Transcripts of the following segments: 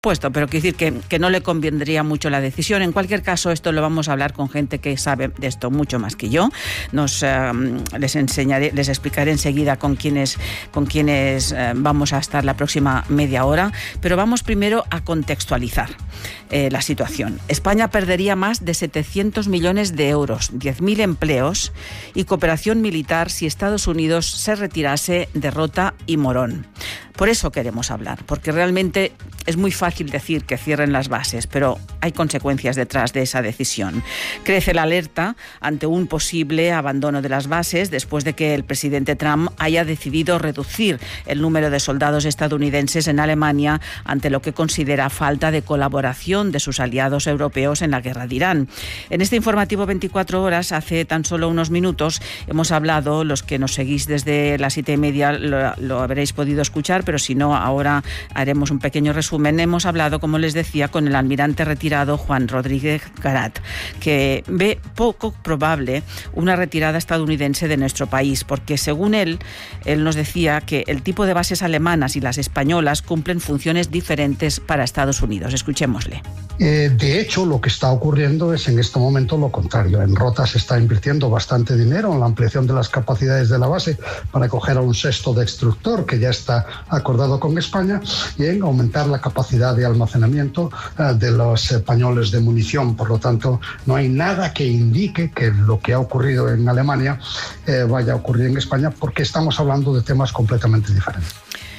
Puesto, pero quiero decir que no le convendría mucho la decisión. En cualquier caso, esto lo vamos a hablar con gente que sabe de esto mucho más que yo. Les explicaré enseguida con quienes vamos a estar la próxima media hora, pero vamos primero a contextualizar la situación. España perdería más de 700 millones de euros, 10.000 empleos y cooperación militar si Estados Unidos se retirase de Rota y Morón. Por eso queremos hablar, porque realmente es muy fácil decir que cierren las bases, pero hay consecuencias detrás de esa decisión. Crece la alerta ante un posible abandono de las bases después de que el presidente Trump haya decidido reducir el número de soldados estadounidenses en Alemania ante lo que considera falta de colaboración de sus aliados europeos en la guerra de Irán. En este informativo 24 horas, hace tan solo unos minutos, hemos hablado, los que nos seguís desde las 7:30 lo habréis podido escuchar, pero si no, ahora haremos un pequeño resumen. Hemos hablado, como les decía, con el almirante retirado Juan Rodríguez Garat, que ve poco probable una retirada estadounidense de nuestro país, porque según él nos decía que el tipo de bases alemanas y las españolas cumplen funciones diferentes para Estados Unidos. Escuchémosle. De hecho, lo que está ocurriendo es en este momento lo contrario. En Rota se está invirtiendo bastante dinero en la ampliación de las capacidades de la base para acoger a un sexto destructor que ya está acordado con España y en aumentar la capacidad de almacenamiento de los pañoles de munición. Por lo tanto, no hay nada que indique que lo que ha ocurrido en Alemania vaya a ocurrir en España, porque estamos hablando de temas completamente diferentes.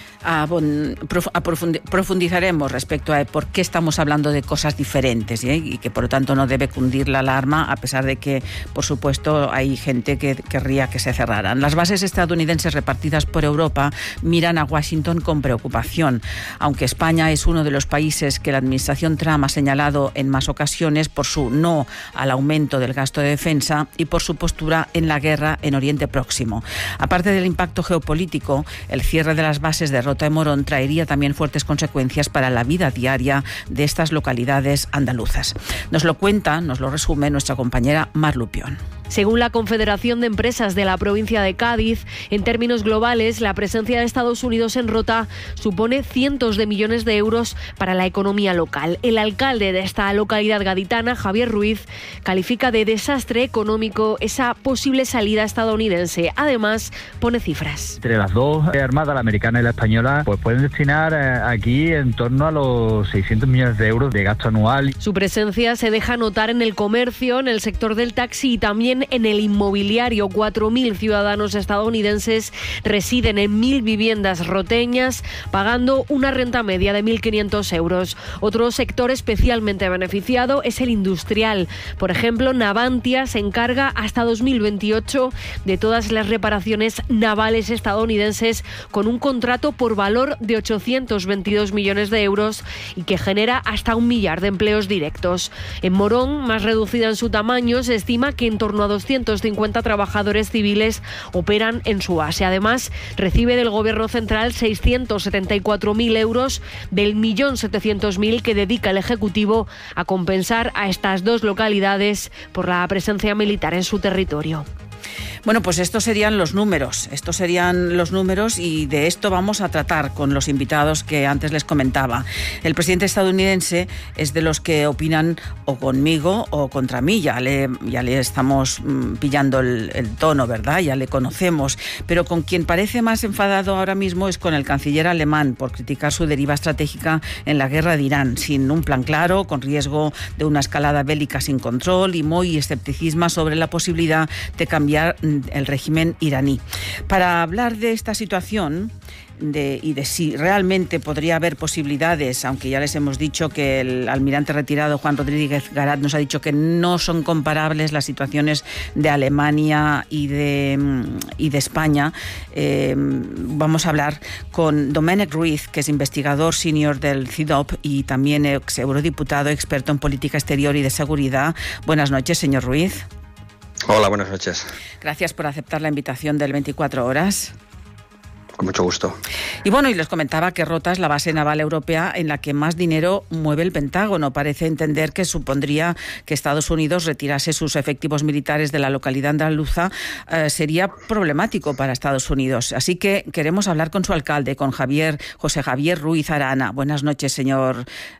Profundizaremos respecto a por qué estamos hablando de cosas diferentes, y que por lo tanto no debe cundir la alarma, a pesar de que, por supuesto, hay gente que querría que se cerraran. Las bases estadounidenses repartidas por Europa miran a Washington con preocupación, aunque España es uno de los países que la administración Trump ha señalado en más ocasiones por su no al aumento del gasto de defensa y por su postura en la guerra en Oriente Próximo. Aparte del impacto geopolítico, el cierre de las bases de Rota y Morón traería también fuertes consecuencias para la vida diaria de estas localidades andaluzas. Nos lo cuenta, nos lo resume nuestra compañera Mar Lupión. Según la Confederación de Empresas de la provincia de Cádiz, en términos globales, la presencia de Estados Unidos en Rota supone cientos de millones de euros para la economía local. El alcalde de esta localidad gaditana, Javier Ruiz, califica de desastre económico esa posible salida estadounidense. Además, pone cifras. Entre las dos armadas, la americana y la española, pues pueden destinar aquí en torno a los 600 millones de euros de gasto anual. Su presencia se deja notar en el comercio, en el sector del taxi y también en el inmobiliario. 4.000 ciudadanos estadounidenses residen en 1.000 viviendas roteñas, pagando una renta media de 1.500 euros. Otro sector especialmente beneficiado es el industrial. Por ejemplo, Navantia se encarga hasta 2028 de todas las reparaciones navales estadounidenses, con un contrato por valor de 822 millones de euros y que genera hasta 1 millar de empleos directos. En Morón, más reducida en su tamaño, se estima que en torno a 250 trabajadores civiles operan en su base. Además, recibe del Gobierno central 674.000 euros del 1.700.000 que dedica el Ejecutivo a compensar a estas dos localidades por la presencia militar en su territorio. Bueno, pues estos serían los números y de esto vamos a tratar con los invitados que antes les comentaba. El presidente estadounidense es de los que opinan o conmigo o contra mí, ya le estamos pillando el tono, ¿verdad? Ya le conocemos, pero con quien parece más enfadado ahora mismo es con el canciller alemán por criticar su deriva estratégica en la guerra de Irán, sin un plan claro, con riesgo de una escalada bélica sin control y muy escepticismo sobre la posibilidad de cambiar el régimen iraní. Para hablar de esta situación y de si realmente podría haber posibilidades, aunque ya les hemos dicho que el almirante retirado Juan Rodríguez Garat nos ha dicho que no son comparables las situaciones de Alemania y de España, vamos a hablar con Domènec Ruiz, que es investigador senior del CIDOB y también ex eurodiputado, experto en política exterior y de seguridad. Buenas noches, señor Ruiz. Hola, buenas noches. Gracias por aceptar la invitación del 24 horas. Con mucho gusto. Y bueno, y les comentaba que Rota es la base naval europea en la que más dinero mueve el Pentágono. Parece entender que supondría que Estados Unidos retirase sus efectivos militares de la localidad andaluza. Sería problemático para Estados Unidos. Así que queremos hablar con su alcalde, con José Javier Ruiz Arana. Buenas noches, señor